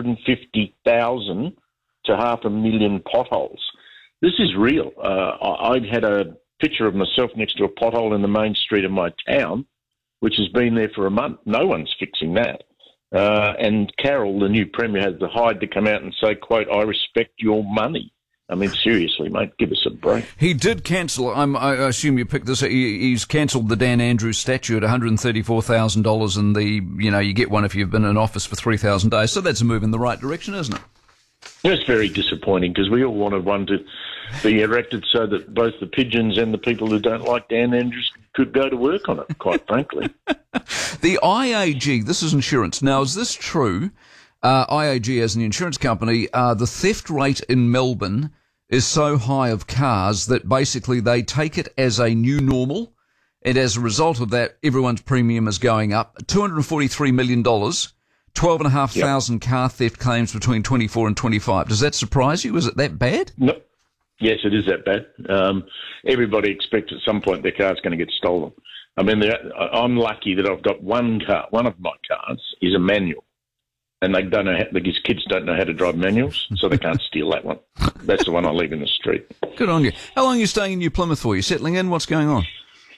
250,000 to 500,000 potholes. This is real. I had a picture of myself next to a pothole in the main street of my town, which has been there for a month. No one's fixing that. And Carroll, the new Premier, has the hide to come out and say, quote, I respect your money. I mean, seriously, mate, give us a break. He did cancel, I assume you picked this, he's cancelled the Dan Andrews statue at $134,000 and you get one if you've been in office for 3,000 days. So that's a move in the right direction, isn't it? It's very disappointing, because we all wanted one to be erected so that both the pigeons and the people who don't like Dan Andrews could go to work on it, quite frankly. The IAG, this is insurance. Now, is this true? IAG as an insurance company, the theft rate in Melbourne is so high of cars that basically they take it as a new normal, and as a result of that, everyone's premium is going up. $243 million, 12,500 car theft claims between 24 and 25. Does that surprise you? Is it that bad? No. Yes, it is that bad. Everybody expects at some point their car's going to get stolen. I mean, I'm lucky that I've got one car. One of my cars is a manual, and they don't know because kids don't know how to drive manuals, so they can't steal that one. That's the one I leave in the street. Good on you. How long are you staying in New Plymouth for? You settling in? What's going on?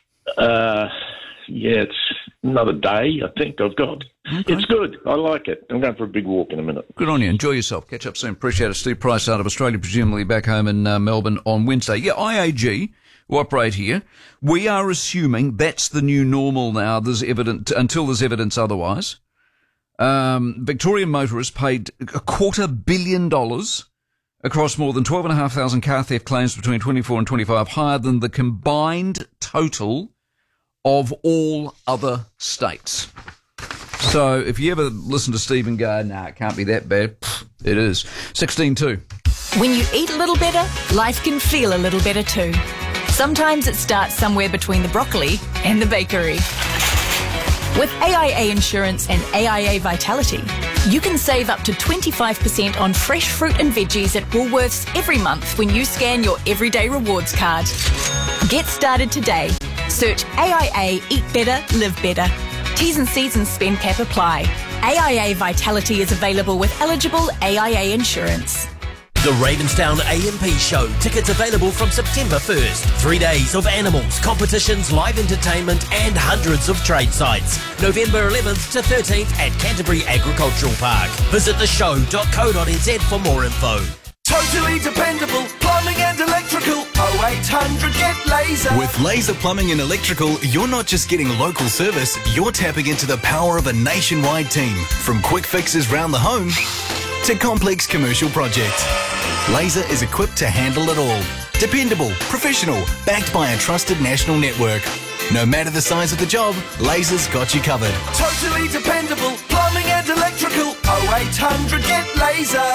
It's another day, I think I've got. Okay. It's good. I like it. I'm going for a big walk in a minute. Good on you. Enjoy yourself. Catch up soon. Appreciate it. Steve Price out of Australia, presumably back home in Melbourne on Wednesday. Yeah, IAG, who operate here, we are assuming that's the new normal now. There's until there's evidence otherwise. Victorian motorists paid $250 million across more than 12,500 car theft claims between 24 and 25, higher than the combined total of all other states. So if you ever listen to Steve and go, nah, it can't be that bad, it is. 16.2. When you eat a little better, life can feel a little better too. Sometimes it starts somewhere between the broccoli and the bakery. With AIA Insurance and AIA Vitality, you can save up to 25% on fresh fruit and veggies at Woolworths every month when you scan your Everyday Rewards card. Get started today. Search AIA Eat Better, Live Better. T's and C's and spend cap apply. AIA Vitality is available with eligible AIA insurance. The Ravenstown AMP Show. Tickets available from September 1st. 3 days of animals, competitions, live entertainment and hundreds of trade sites. November 11th to 13th at Canterbury Agricultural Park. Visit theshow.co.nz for more info. Totally dependable plumbing and electrical. 0800 get Laser. With Laser Plumbing and Electrical, you're not just getting local service, you're tapping into the power of a nationwide team. From quick fixes round the home to complex commercial projects. Laser is equipped to handle it all. Dependable, professional, backed by a trusted national network. No matter the size of the job, Laser's got you covered. Totally dependable plumbing and electrical. 0800 get Laser.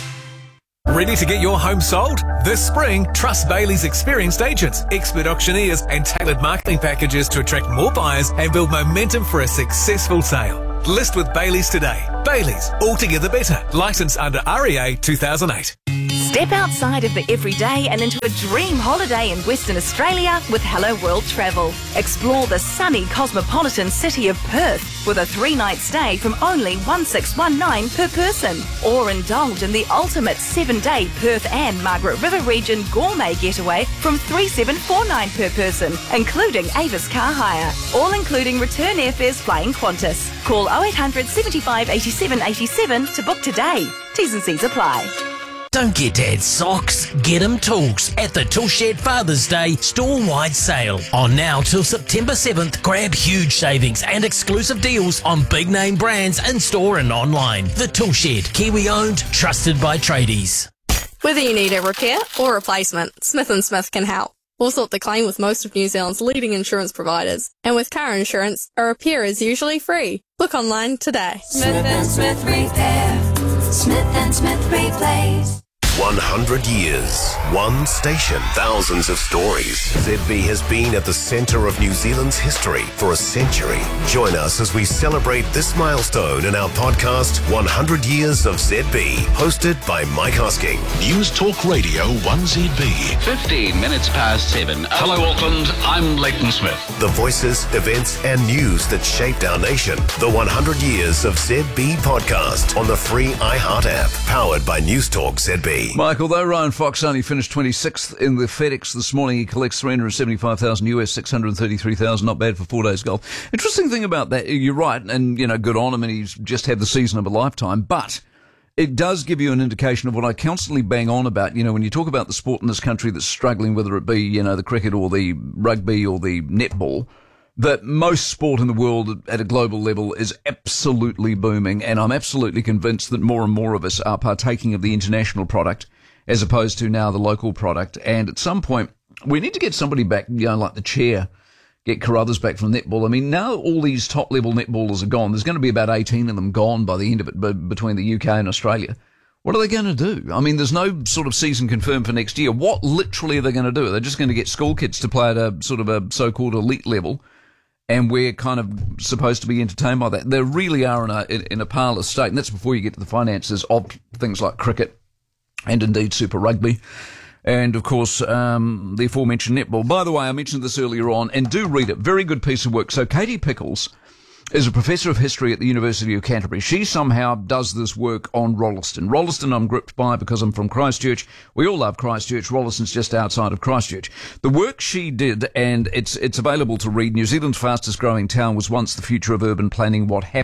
Ready to get your home sold? This spring, trust Bailey's experienced agents, expert auctioneers and tailored marketing packages to attract more buyers and build momentum for a successful sale. List with Bailey's today. Bailey's, altogether better. Licensed under REA 2008. Step outside of the everyday and into a dream holiday in Western Australia with Hello World Travel. Explore the sunny cosmopolitan city of Perth with a 3-night stay from only $1,619 per person. Or indulge in the ultimate 7-day Perth and Margaret River region gourmet getaway from $3,749 per person, including Avis car hire. All including return airfares flying Qantas. Call 0800 75 87 87 to book today. T's and C's apply. Don't get Dad socks, get him tools at the Toolshed Father's Day store-wide sale. On now till September 7th, grab huge savings and exclusive deals on big-name brands in-store and online. The Toolshed, Kiwi-owned, trusted by tradies. Whether you need a repair or replacement, Smith & Smith can help. We'll sort the claim with most of New Zealand's leading insurance providers. And with car insurance, a repair is usually free. Look online today. Smith & Smith Repair. Smith & Smith Replace. 100 years, one station, thousands of stories. ZB has been at the centre of New Zealand's history for a century. Join us as we celebrate this milestone in our podcast, 100 Years of ZB, hosted by Mike Hosking. News Talk Radio 1ZB. 15 minutes past 7. Hello, Auckland. I'm Leighton Smith. The voices, events and news that shaped our nation. The 100 Years of ZB podcast on the free iHeart app, powered by News Talk ZB. Mike, although Ryan Fox only finished 26th in the FedEx this morning, he collects $375,000 US, 633,000. Not bad for 4 days golf. Interesting thing about that, you're right, and good on him, and he's just had the season of a lifetime. But it does give you an indication of what I constantly bang on about. When you talk about the sport in this country that's struggling, whether it be the cricket or the rugby or the netball, that most sport in the world at a global level is absolutely booming, and I'm absolutely convinced that more and more of us are partaking of the international product as opposed to now the local product. And at some point, we need to get somebody back, like the chair, get Carruthers back from netball. I mean, now all these top-level netballers are gone. There's going to be about 18 of them gone by the end of it, between the UK and Australia. What are they going to do? I mean, there's no sort of season confirmed for next year. What literally are they going to do? Are they just going to get school kids to play at a sort of a so-called elite level? And we're kind of supposed to be entertained by that. They really are in a parlous state, and that's before you get to the finances of things like cricket and indeed Super Rugby. And, of course, the aforementioned netball. By the way, I mentioned this earlier on, and do read it. Very good piece of work. So Katie Pickles is a professor of history at the University of Canterbury. She somehow does this work on Rolleston. Rolleston I'm gripped by because I'm from Christchurch. We all love Christchurch. Rolleston's just outside of Christchurch. The work she did, and it's available to read, New Zealand's fastest growing town was once the future of urban planning. What happened? ?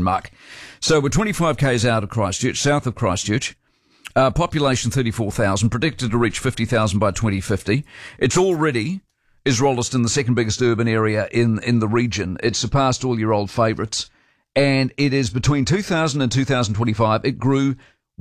So we're 25 k's out of Christchurch, south of Christchurch. Population 34,000, predicted to reach 50,000 by 2050. It's already... is Rolleston the second biggest urban area in the region. It surpassed all your old favourites. And it is between 2000 and 2025, it grew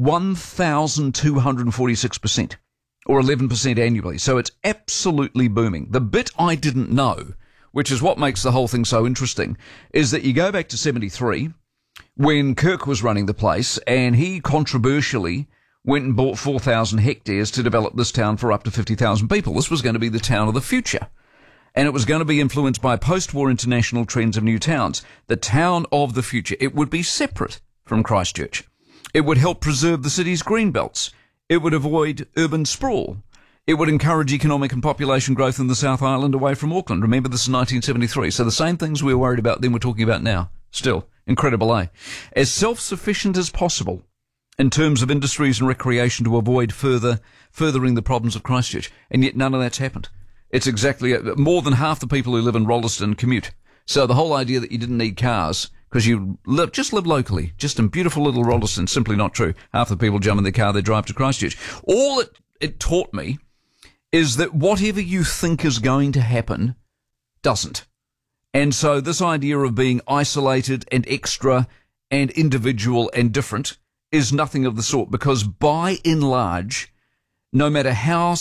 1,246%, or 11% annually. So it's absolutely booming. The bit I didn't know, which is what makes the whole thing so interesting, is that you go back to 73, when Kirk was running the place, and he controversially went and bought 4,000 hectares to develop this town for up to 50,000 people. This was going to be the town of the future. And it was going to be influenced by post-war international trends of new towns. The town of the future. It would be separate from Christchurch. It would help preserve the city's green belts. It would avoid urban sprawl. It would encourage economic and population growth in the South Island away from Auckland. Remember, this is 1973. So the same things we were worried about then we're talking about now. Still, Incredible, eh? As self-sufficient as possible in terms of industries and recreation to avoid furthering the problems of Christchurch. And yet none of that's happened. It's exactly more than half the people who live in Rolleston commute. So the whole idea that you didn't need cars because you just live locally, just in beautiful little Rolleston, simply not true. Half the people jump in their car, they drive to Christchurch. All it taught me is that whatever you think is going to happen doesn't. And so this idea of being isolated and extra and individual and different is nothing of the sort, because by and large, no matter how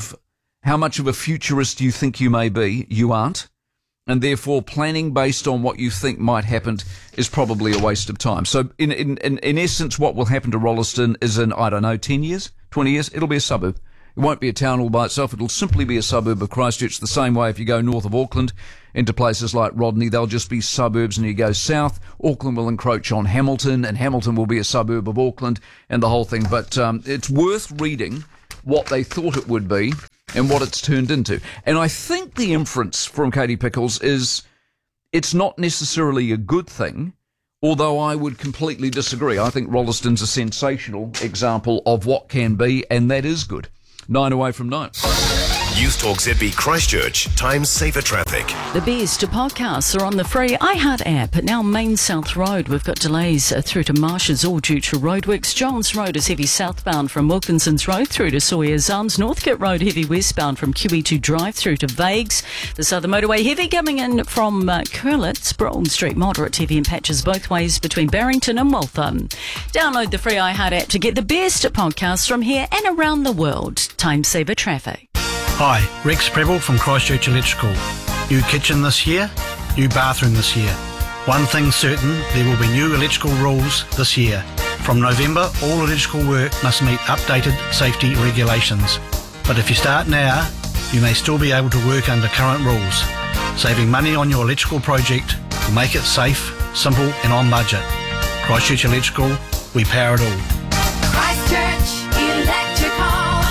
much of a futurist you think you may be, you aren't. And therefore planning based on what you think might happen is probably a waste of time. So in essence, what will happen to Rolleston is in, 10 years, 20 years, it'll be a suburb. It won't be a town all by itself. It'll simply be a suburb of Christchurch, the same way if you go north of Auckland into places like Rodney, they'll just be suburbs, and you go south, Auckland will encroach on Hamilton, and Hamilton will be a suburb of Auckland, and the whole thing. But it's worth reading what they thought it would be and what it's turned into. And I think the inference from Katie Pickles is it's not necessarily a good thing, although I would completely disagree. I think Rolleston's a sensational example of what can be, and that is good. 9 away from 9. News Talk ZB Christchurch, time saver traffic. The best podcasts are on the free iHeart app. Now Main South Road, we've got delays through to Marshes, all due to roadworks. Johns Road is heavy southbound from Wilkinson's Road through to Sawyers Arms. Northcote Road heavy westbound from QE2 Drive through to Vagues. The Southern Motorway heavy coming in from Curlitz, Broughton Street, moderate heavy in patches both ways between Barrington and Waltham. Download the free iHeart app to get the best podcasts from here and around the world. Time saver traffic. Hi, Rex Preble from Christchurch Electrical. New kitchen this year, new bathroom this year. One thing's certain, there will be new electrical rules this year. From November, all electrical work must meet updated safety regulations. But if you start now, you may still be able to work under current rules. Saving money on your electrical project will make it safe, simple and on budget. Christchurch Electrical, we power it all. Christchurch Electrical.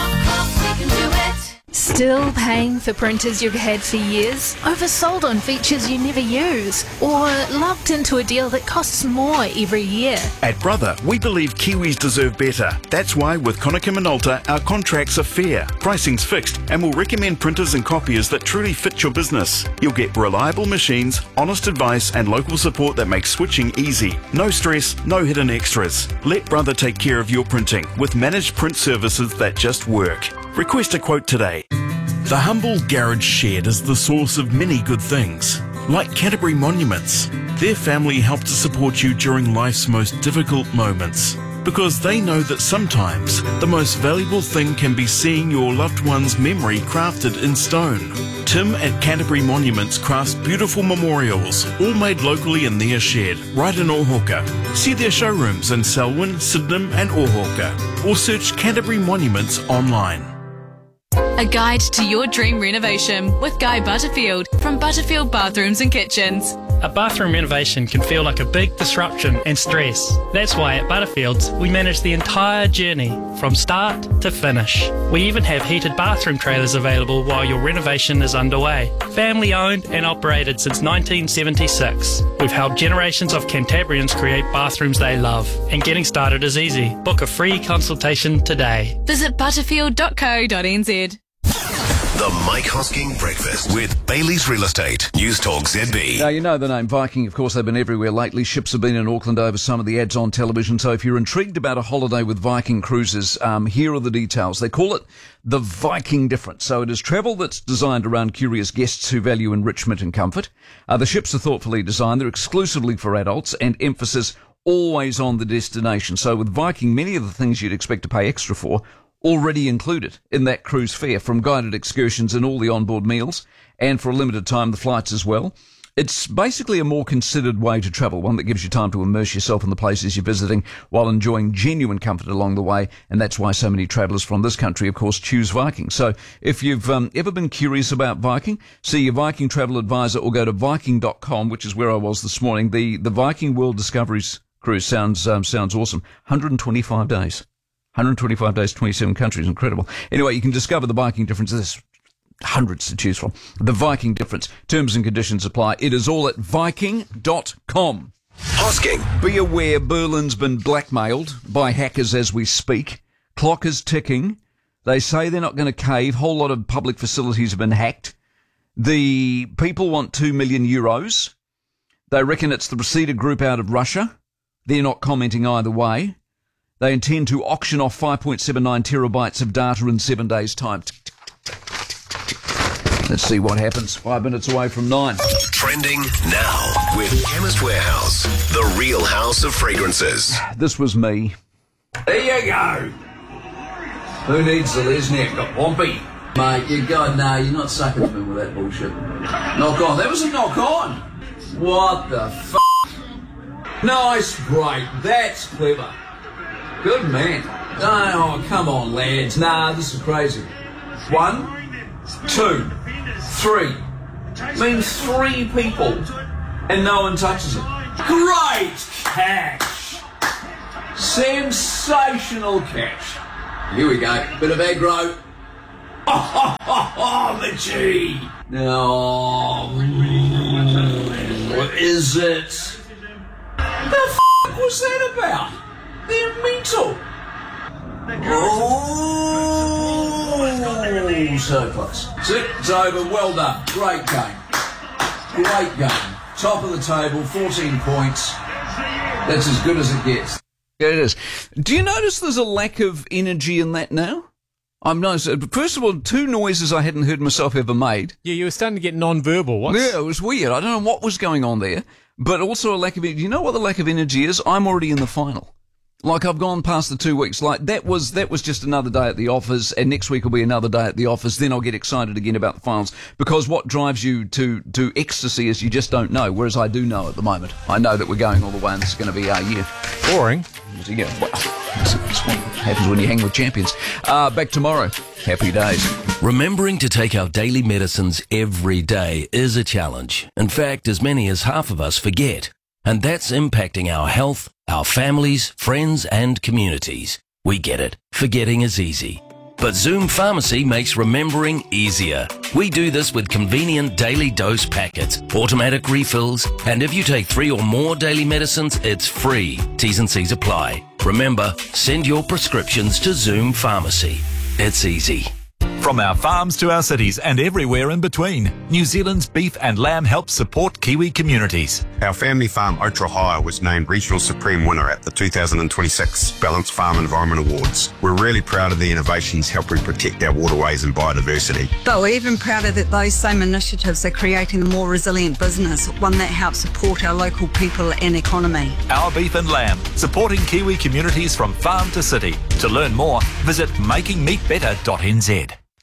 Still paying for printers you've had for years? Oversold on features you never use? Or locked into a deal that costs more every year? At Brother, we believe Kiwis deserve better. That's why with Konica Minolta, our contracts are fair, pricing's fixed, and we'll recommend printers and copiers that truly fit your business. You'll get reliable machines, honest advice, and local support that makes switching easy. No stress, no hidden extras. Let Brother take care of your printing with managed print services that just work. Request a quote today. The humble garage shed is the source of many good things, like Canterbury Monuments. Their family help to support you during life's most difficult moments, because they know that sometimes the most valuable thing can be seeing your loved one's memory crafted in stone. Tim at Canterbury Monuments crafts beautiful memorials, all made locally in their shed, right in Ohoka. See their showrooms in Selwyn, Sydenham and Ohoka, or search Canterbury Monuments online. A guide to your dream renovation with Guy Butterfield from Butterfield Bathrooms and Kitchens. A bathroom renovation can feel like a big disruption and stress. That's why at Butterfields we manage the entire journey from start to finish. We even have heated bathroom trailers available while your renovation is underway. Family owned and operated since 1976. We've helped generations of Cantabrians create bathrooms they love, and getting started is easy. Book a free consultation today. Visit butterfield.co.nz. The Mike Hosking Breakfast with Bailey's Real Estate. News Talk ZB. Now, you know the name Viking. Of course, they've been everywhere lately. Ships have been in Auckland over some of the ads on television. So if you're intrigued about a holiday with Viking Cruises, here are the details. They call it the Viking Difference. So it is travel that's designed around curious guests who value enrichment and comfort. The ships are thoughtfully designed. They're exclusively for adults, and emphasis always on the destination. So with Viking, many of the things you'd expect to pay extra for already included in that cruise fare, from guided excursions and all the onboard meals, and for a limited time the flights as well. It's basically a more considered way to travel, one that gives you time to immerse yourself in the places you're visiting while enjoying genuine comfort along the way, and that's why so many travellers from this country, of course, choose Viking. So if you've ever been curious about Viking, see your Viking travel advisor or go to Viking.com, which is where I was this morning. The Viking World Discoveries cruise sounds awesome. 125 days. 125 days, 27 countries. Incredible. Anyway, you can discover the Viking Difference. There's hundreds to choose from. The Viking Difference. Terms and conditions apply. It is all at Viking.com. Hosking. Be aware Berlin's been blackmailed by hackers as we speak. Clock is ticking. They say they're not going to cave. Whole lot of public facilities have been hacked. The people want 2 million euros. They reckon it's the Reseda Group out of Russia. They're not commenting either way. They intend to auction off 5.79 terabytes of data in 7 days' time. Let's see what happens. 5 minutes away from 9. Trending now with Chemist Warehouse, the real house of fragrances. This was me. There you go. Who needs the Lesniak? Got Pompey. Mate, you God, no, you're not sucking to me with that bullshit. Knock on. That was a knock on. What the f***? Nice break. That's clever. Good man. Oh, come on, lads. Nah, this is crazy. 1, 2, 3. Means 3 people. And no one touches it. Great catch. Sensational catch. Here we go. Bit of aggro. Oh, Mitchie. No. What is it? The f*** was that about? They're mental. Oh, so close. It's over. Well done. Great game. Great game. Top of the table, 14 points. That's as good as it gets. Yeah, it is. Do you notice there's a lack of energy in that now? I'm noticing. First of all, 2 noises I hadn't heard myself ever made. Yeah, you were starting to get non-verbal. Yeah, it was weird. I don't know what was going on there, but also a lack of energy. You know what the lack of energy is? I'm already in the final. Like, I've gone past the 2 weeks. Like, that was just another day at the office, and next week will be another day at the office. Then I'll get excited again about the finals. Because what drives you to ecstasy is you just don't know, whereas I do know at the moment. I know that we're going all the way, and this is going to be our year. Boring. Yeah, well, that's what happens when you hang with champions. Back tomorrow. Happy days. Remembering to take our daily medicines every day is a challenge. In fact, as many as half of us forget. And that's impacting our health, our families, friends and communities. We get it. Forgetting is easy. But Zoom Pharmacy makes remembering easier. We do this with convenient daily dose packets, automatic refills, and if you take 3 or more daily medicines, it's free. T's and C's apply. Remember, send your prescriptions to Zoom Pharmacy. It's easy. From our farms to our cities and everywhere in between, New Zealand's beef and lamb helps support Kiwi communities. Our family farm, Otrahire, was named Regional Supreme Winner at the 2026 Balanced Farm Environment Awards. We're really proud of the innovations helping protect our waterways and biodiversity. But we're even prouder that those same initiatives are creating a more resilient business, one that helps support our local people and economy. Our beef and lamb, supporting Kiwi communities from farm to city. To learn more, visit makingmeatbetter.nz.